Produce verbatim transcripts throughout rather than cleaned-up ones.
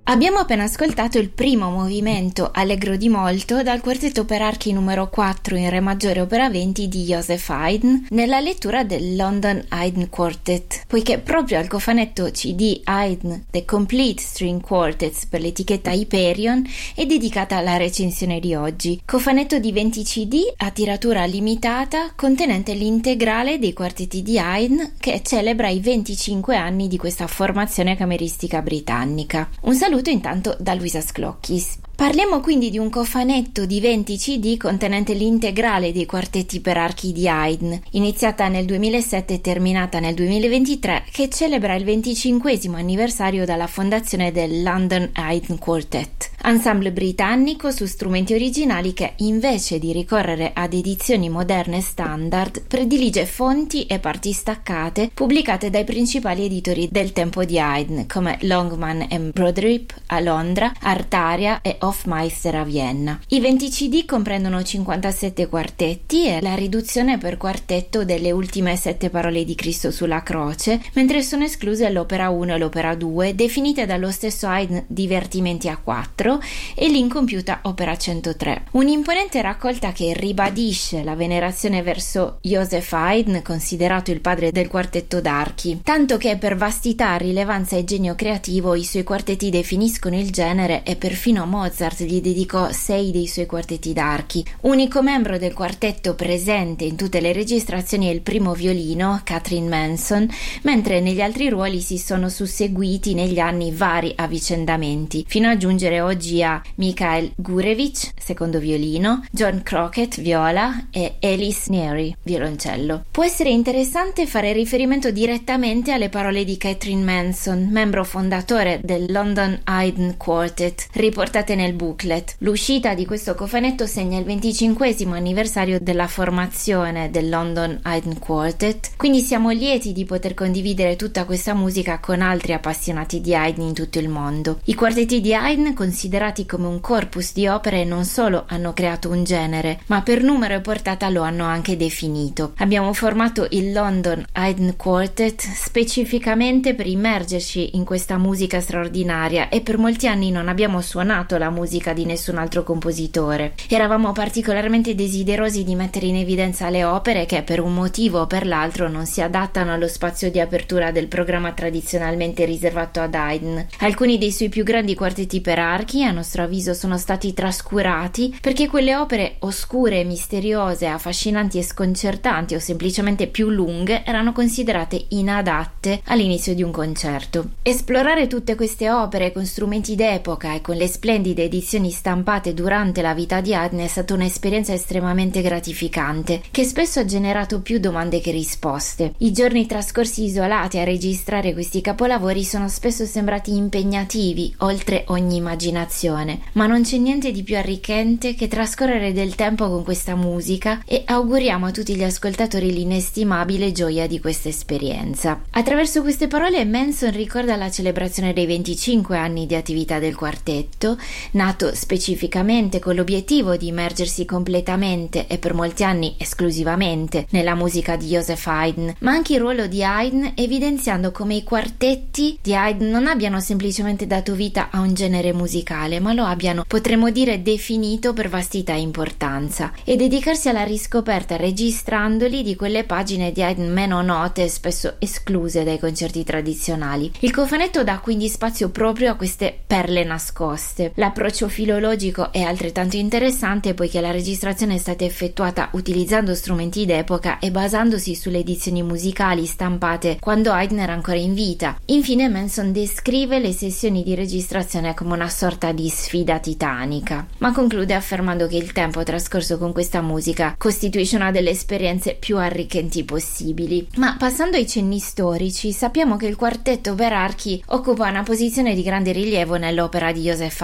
Abbiamo appena ascoltato il primo movimento allegro di molto dal quartetto per archi numero quattro in re maggiore opera venti di Joseph Haydn nella lettura del London Haydn Quartet, poiché proprio al cofanetto C D Haydn The Complete String Quartets per l'etichetta Hyperion è dedicata la recensione di oggi. Cofanetto di venti C D a tiratura limitata contenente l'integrale dei quartetti di Haydn che celebra i venticinque anni di questa formazione cameristica britannica. Un saluto intanto da Luisa Sclocchis. Parliamo quindi di un cofanetto di venti C D contenente l'integrale dei quartetti per archi di Haydn, iniziata nel duemilasette e terminata nel duemilaventitré, che celebra il venticinquesimo anniversario dalla fondazione del London Haydn Quartet, ensemble britannico su strumenti originali che, invece di ricorrere ad edizioni moderne standard, predilige fonti e parti staccate pubblicate dai principali editori del tempo di Haydn, come Longman e Broderick a Londra, Artaria e Hofmeister a Vienna. I venti C D comprendono cinquantasette quartetti e la riduzione per quartetto delle ultime sette parole di Cristo sulla croce, mentre sono escluse l'opera uno e l'opera due, definite dallo stesso Haydn divertimenti a quattro, e l'incompiuta opera centotré. Un'imponente raccolta che ribadisce la venerazione verso Joseph Haydn, considerato il padre del quartetto d'archi, tanto che per vastità, rilevanza e genio creativo i suoi quartetti definiscono il genere e perfino Mozart gli dedicò sei dei suoi quartetti d'archi. Unico membro del quartetto presente in tutte le registrazioni è il primo violino, Katrin Manson, mentre negli altri ruoli si sono susseguiti negli anni vari avvicendamenti, fino a giungere oggi a Mikhail Gurevich, secondo violino, John Crockett, viola, e Alice Neary, violoncello. Può essere interessante fare riferimento direttamente alle parole di Katrin Manson, membro fondatore del London Haydn Quartet, riportate nel booklet. L'uscita di questo cofanetto segna il venticinquesimo anniversario della formazione del London Haydn Quartet, quindi siamo lieti di poter condividere tutta questa musica con altri appassionati di Haydn in tutto il mondo. I quartetti di Haydn, considerati come un corpus di opere, non solo hanno creato un genere, ma per numero e portata lo hanno anche definito. Abbiamo formato il London Haydn Quartet specificamente per immergerci in questa musica straordinaria e per molti anni non abbiamo suonato la musica di nessun altro compositore. Eravamo particolarmente desiderosi di mettere in evidenza le opere che per un motivo o per l'altro non si adattano allo spazio di apertura del programma tradizionalmente riservato ad Haydn. Alcuni dei suoi più grandi quartetti per archi, a nostro avviso, sono stati trascurati perché quelle opere oscure, misteriose, affascinanti e sconcertanti o semplicemente più lunghe erano considerate inadatte all'inizio di un concerto. Esplorare tutte queste opere con strumenti d'epoca e con le splendide edizioni stampate durante la vita di Haydn è stata un'esperienza estremamente gratificante, che spesso ha generato più domande che risposte. I giorni trascorsi isolati a registrare questi capolavori sono spesso sembrati impegnativi, oltre ogni immaginazione, ma non c'è niente di più arricchente che trascorrere del tempo con questa musica, e auguriamo a tutti gli ascoltatori l'inestimabile gioia di questa esperienza. Attraverso queste parole Manson ricorda la celebrazione dei venticinque anni di attività del quartetto, nato specificamente con l'obiettivo di immergersi completamente e per molti anni esclusivamente nella musica di Joseph Haydn, ma anche il ruolo di Haydn, evidenziando come i quartetti di Haydn non abbiano semplicemente dato vita a un genere musicale, ma lo abbiano, potremmo dire, definito per vastità e importanza, e dedicarsi alla riscoperta registrandoli di quelle pagine di Haydn meno note e spesso escluse dai concerti tradizionali. Il cofanetto dà quindi spazio proprio a queste perle nascoste. L'approccio filologico è altrettanto interessante poiché la registrazione è stata effettuata utilizzando strumenti d'epoca e basandosi sulle edizioni musicali stampate quando Haydn era ancora in vita. Infine Manson descrive le sessioni di registrazione come una sorta di sfida titanica, ma conclude affermando che il tempo trascorso con questa musica costituisce una delle esperienze più arricchenti possibili. Ma passando ai cenni storici, sappiamo che il quartetto per archi occupa una posizione di grande rilievo nell'opera di Joseph Haydn,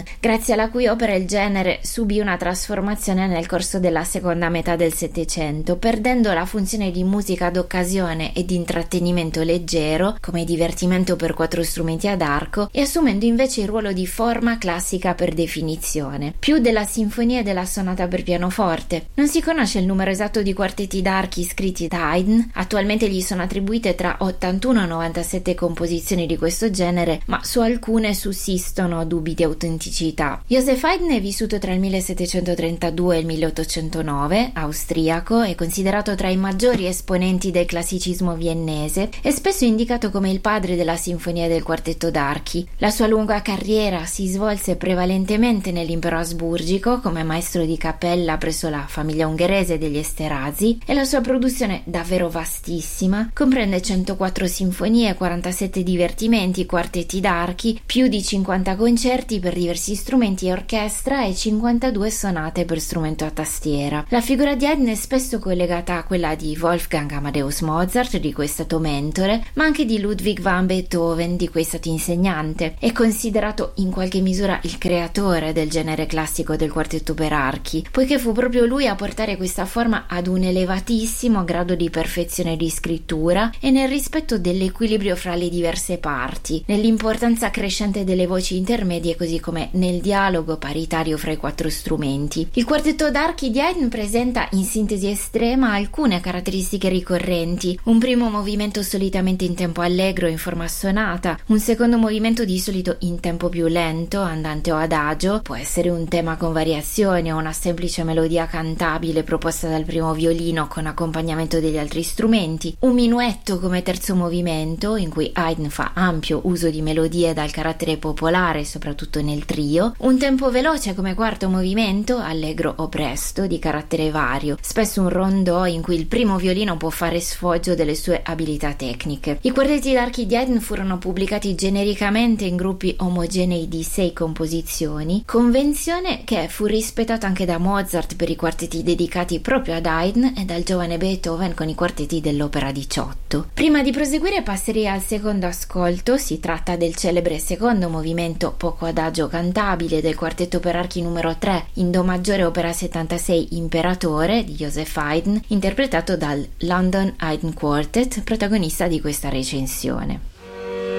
grazie alla cui opera il genere subì una trasformazione nel corso della seconda metà del Settecento, perdendo la funzione di musica d'occasione e di intrattenimento leggero, come divertimento per quattro strumenti ad arco, e assumendo invece il ruolo di forma classica per definizione, più della sinfonia e della sonata per pianoforte. Non si conosce il numero esatto di quartetti d'archi scritti da Haydn, attualmente gli sono attribuite tra ottantuno e novantasette composizioni di questo genere, ma su alcune sussistono dubbi di autenticità. Joseph Haydn è vissuto tra il millesettecentotrentadue e il milleottocentonove, austriaco, è considerato tra i maggiori esponenti del classicismo viennese e spesso indicato come il padre della sinfonia e del quartetto d'archi. La sua lunga carriera si svolse prevalentemente nell'impero asburgico come maestro di cappella presso la famiglia ungherese degli Esterhazy, e la sua produzione, davvero vastissima, comprende centoquattro sinfonie, quarantasette divertimenti, quartetti d'archi, più di cinquanta concerti per diversi strumenti e orchestra e cinquantadue sonate per strumento a tastiera. La figura di Haydn è spesso collegata a quella di Wolfgang Amadeus Mozart, di cui è stato mentore, ma anche di Ludwig van Beethoven, di cui è stato insegnante. È considerato in qualche misura il creatore del genere classico del quartetto per archi, poiché fu proprio lui a portare questa forma ad un elevatissimo grado di perfezione di scrittura e nel rispetto dell'equilibrio fra le diverse parti, nell'importanza crescente delle voci intermedie, così come nel dialogo paritario fra i quattro strumenti. Il quartetto d'archi di Haydn presenta in sintesi estrema alcune caratteristiche ricorrenti: un primo movimento solitamente in tempo allegro in forma sonata, un secondo movimento di solito in tempo più lento, andante o adagio, può essere un tema con variazioni o una semplice melodia cantabile proposta dal primo violino con accompagnamento degli altri strumenti, un minuetto come terzo movimento in cui Haydn fa ampio uso di melodie dal carattere popolare soprattutto nel trio, un tempo veloce come quarto movimento, allegro o presto, di carattere vario, spesso un rondò in cui il primo violino può fare sfoggio delle sue abilità tecniche. I quartetti d'archi di Haydn furono pubblicati genericamente in gruppi omogenei di sei composizioni, convenzione che fu rispettata anche da Mozart per i quartetti dedicati proprio ad Haydn e dal giovane Beethoven con i quartetti dell'opera diciotto. Prima di proseguire passerei al secondo ascolto. Si tratta del celebre secondo movimento poco adagio cantabile del quartetto per archi numero tre in do maggiore opera settantasei Imperatore di Joseph Haydn, interpretato dal London Haydn Quartet, protagonista di questa recensione.